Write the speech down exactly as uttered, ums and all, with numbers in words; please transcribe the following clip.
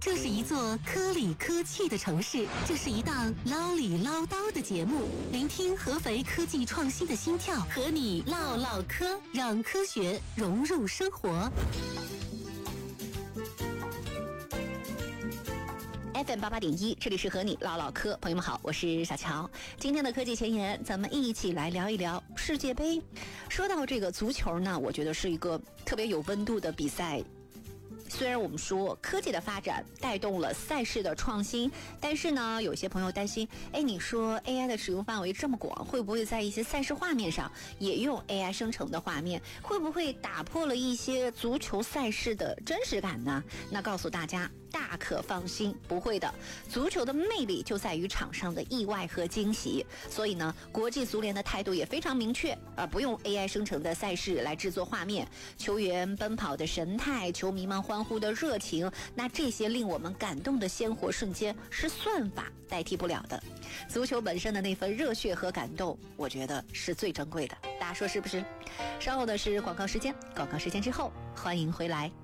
这是一座科里科气的城市，这是一档唠里唠叨的节目，聆听合肥科技创新的心跳，和你唠唠嗑，让科学融入生活。 F M 八八点一，这里是和你唠唠嗑，朋友们好，我是小乔。今天的科技前沿，咱们一起来聊一聊世界杯。说到这个足球呢，我觉得是一个特别有温度的比赛。虽然我们说科技的发展带动了赛事的创新，但是呢，有些朋友担心，哎，你说 A I 的使用范围这么广，会不会在一些赛事画面上也用 A I 生成的画面，会不会打破了一些足球赛事的真实感呢？那告诉大家，大可放心，不会的。足球的魅力就在于场上的意外和惊喜，所以呢，国际足联的态度也非常明确，而不用 A I 生成的赛事来制作画面，球员奔跑的神态，球迷们欢呼的热情，那这些令我们感动的鲜活瞬间是算法代替不了的。足球本身的那份热血和感动，我觉得是最珍贵的。大家说是不是？稍后的是广告时间，广告时间之后，欢迎回来。